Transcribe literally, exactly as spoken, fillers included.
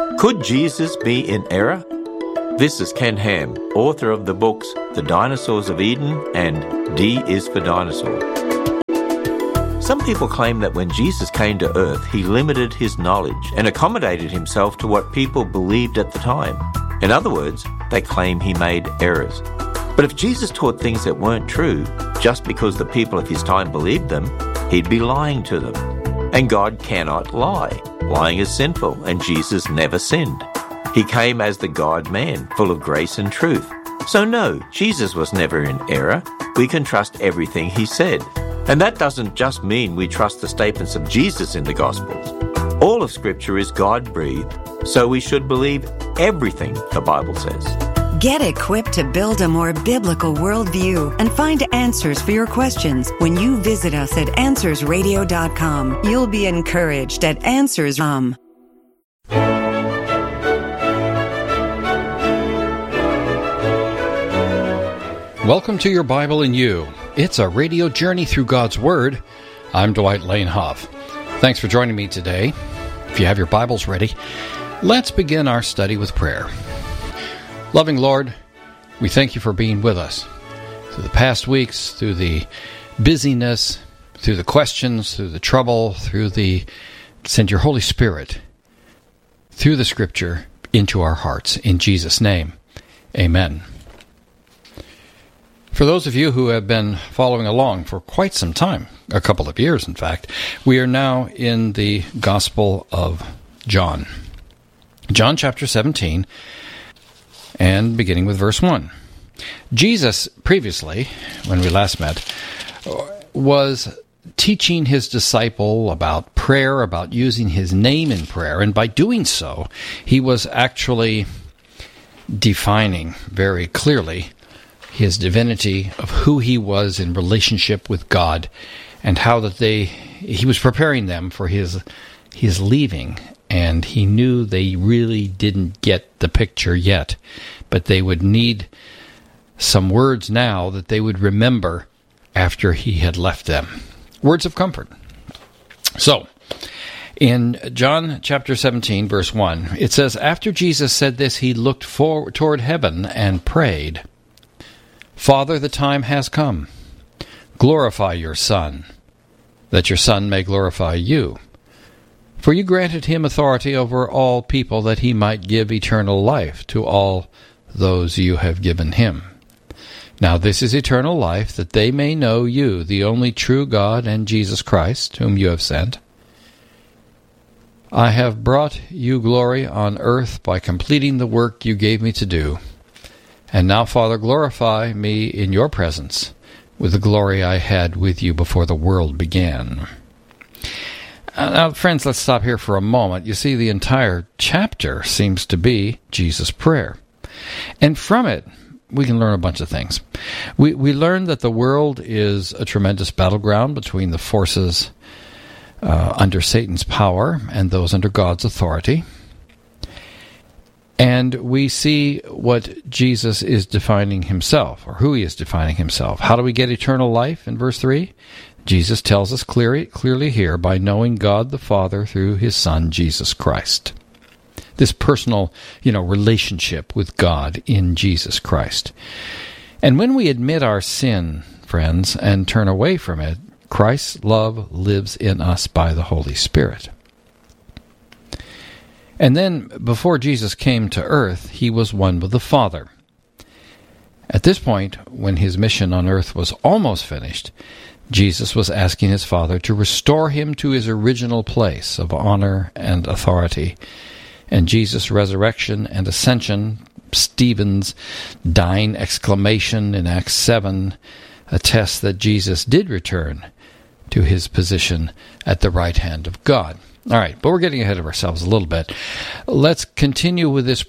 Could Jesus be in error? This is Ken Ham, author of the books The Dinosaurs of Eden and D is for Dinosaur. Some people claim that when Jesus came to earth, he limited his knowledge and accommodated himself to what people believed at the time. In other words, they claim he made errors. But if Jesus taught things that weren't true, just because the people of his time believed them, he'd be lying to them. And God cannot lie. Lying is sinful, and Jesus never sinned. He came as the God-man, full of grace and truth. So no, Jesus was never in error. We can trust everything he said. And that doesn't just mean we trust the statements of Jesus in the Gospels. All of Scripture is God-breathed, so we should believe everything the Bible says. Get equipped to build a more biblical worldview and find answers for your questions when you visit us at answers radio dot com. You'll be encouraged at Answers dot com. Welcome to Your Bible in You. It's a radio journey through God's Word. I'm Dwight Lane Huff. Thanks for joining me today. If you have your Bibles ready, let's begin our study with prayer. Loving Lord, we thank you for being with us through the past weeks, through the busyness, through the questions, through the trouble, through the... Send your Holy Spirit through the Scripture into our hearts. In Jesus' name, amen. For those of you who have been following along for quite some time, a couple of years in fact, we are now in the Gospel of John. John chapter seventeen, and beginning with verse one. Jesus, previously, when we last met, was teaching his disciple about prayer, about using his name in prayer, and by doing so, he was actually defining very clearly his divinity, of who he was in relationship with God, and how that they he was preparing them for his his leaving, and he knew they really didn't get the picture yet, but they would need some words now that they would remember after he had left them. Words of comfort. So, in John chapter seventeen, verse one, it says, "After Jesus said this, he looked forward toward heaven and prayed, 'Father, the time has come. Glorify your Son, that your Son may glorify you. For you granted him authority over all people, that he might give eternal life to all those you have given him. Now this is eternal life, that they may know you, the only true God, and Jesus Christ, whom you have sent. I have brought you glory on earth by completing the work you gave me to do. And now, Father, glorify me in your presence with the glory I had with you before the world began.'" Uh, now, friends, let's stop here for a moment. You see, the entire chapter seems to be Jesus' prayer. And from it, we can learn a bunch of things. We, we learn that the world is a tremendous battleground between the forces uh, under Satan's power and those under God's authority. And we see what Jesus is defining himself, or who he is defining himself. How do we get eternal life in verse three? Jesus tells us clearly, clearly here, by knowing God the Father through his Son, Jesus Christ. This personal, you know, relationship with God in Jesus Christ. And when we admit our sin, friends, and turn away from it, Christ's love lives in us by the Holy Spirit. And then, before Jesus came to earth, he was one with the Father. At this point, when his mission on earth was almost finished, Jesus was asking his Father to restore him to his original place of honor and authority. And Jesus' resurrection and ascension, Stephen's dying exclamation in Acts seven, attest that Jesus did return to his position at the right hand of God. All right, but we're getting ahead of ourselves a little bit. Let's continue with this